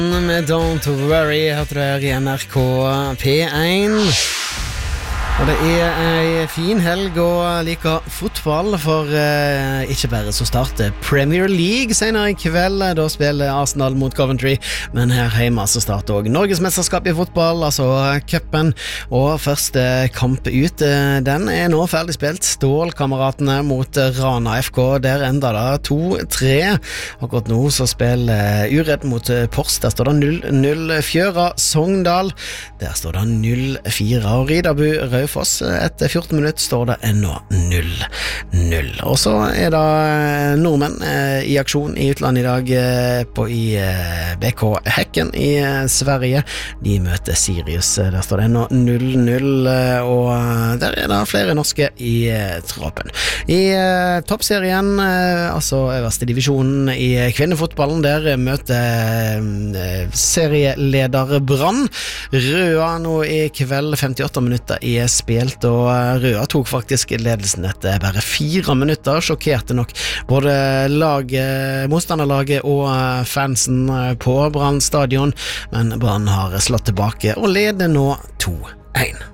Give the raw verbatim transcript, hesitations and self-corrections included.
Med Don't Worry hørte du her i N R K P én. Og det er en fin helg og liker fotball, for eh, ikke bare så starter Premier League senere i kveld. Da spiller Arsenal mot Coventry, men her hjemme så starter også Norges mesterskap i fotball, altså cupen. Og første kamp ut, den er nå ferdig spilt. Stålkameratene mot Rana F K, der enda da to tre. Akkurat nå så spiller Uredd mot Pors, der står det null null. Fjøra Sogndal, der står det null fire. Og Ridabu Raufoss, etter fjorten minutter står det ennå null null. Og så er det nordmenn eh, i aksjon i utlandet i dag eh, på i eh, B K Häcken i eh, Sverige. De møter Sirius, der står det ennå null null, eh, og der er det flere norske i eh, troppen. I eh, toppserien, eh, altså øverste divisjonen i kvinnefotballen, der møter eh, serieleder Brann Røa nå i kveld. Femtiåtte minutter i spilt, og Røa tok faktisk ledelsen etter bare fire minutter. Sjokkerte nok både laget, motstanderlaget og fansen på Brann stadion, men Brann har slått tilbake og leder nå to én.